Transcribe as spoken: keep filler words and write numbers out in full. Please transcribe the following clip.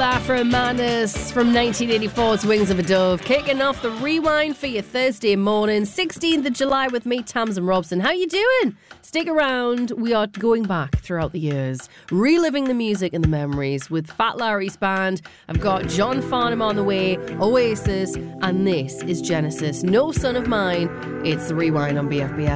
that from Madness from nineteen eighty-four's Wings of a Dove. Kicking off the rewind for your Thursday morning, sixteenth of July with me, Tamsin Robson. How you doing? Stick around. We are going back throughout the years, reliving the music and the memories with Fat Larry's band. I've got John Farnham on the way, Oasis, and this is Genesis. No Son of Mine. It's the rewind on B F B S.